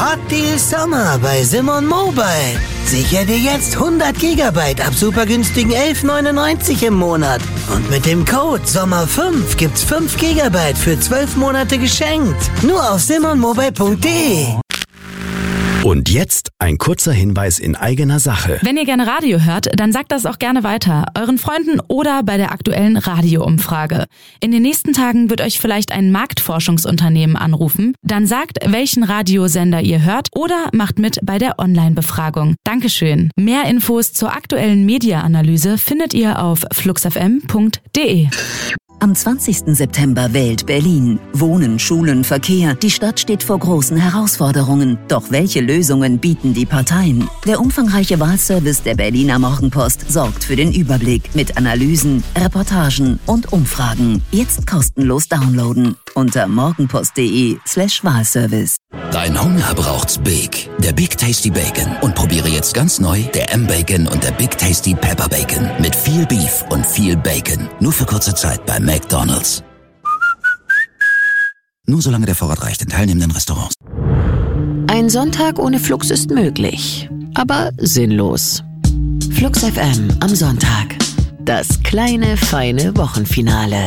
Hot Deal Sommer bei Simon Mobile. Sicher dir jetzt 100 Gigabyte ab super günstigen 11,99 im Monat. Und mit dem Code SOMMER5 gibt's 5 Gigabyte für 12 Monate geschenkt. Nur auf simonmobile.de. Und jetzt ein kurzer Hinweis in eigener Sache. Wenn ihr gerne Radio hört, dann sagt das auch gerne weiter, euren Freunden oder bei der aktuellen Radioumfrage. In den nächsten Tagen wird euch vielleicht ein Marktforschungsunternehmen anrufen. Dann sagt, welchen Radiosender ihr hört oder macht mit bei der Online-Befragung. Dankeschön. Mehr Infos zur aktuellen Media-Analyse findet ihr auf fluxfm.de. Am 20. September wählt Berlin. Wohnen, Schulen, Verkehr. Die Stadt steht vor großen Herausforderungen. Doch welche Lösungen bieten die Parteien? Der umfangreiche Wahlservice der Berliner Morgenpost sorgt für den Überblick mit Analysen, Reportagen und Umfragen. Jetzt kostenlos downloaden unter morgenpost.de/Wahlservice. Dein Hunger braucht's Big. Der Big Tasty Bacon. Und probiere jetzt ganz neu der M-Bacon und der Big Tasty Pepper Bacon. Mit viel Beef und viel Bacon. Nur für kurze Zeit bei McDonald's. Nur solange der Vorrat reicht in teilnehmenden Restaurants. Ein Sonntag ohne Flux ist möglich, aber sinnlos. Flux FM am Sonntag. Das kleine, feine Wochenfinale.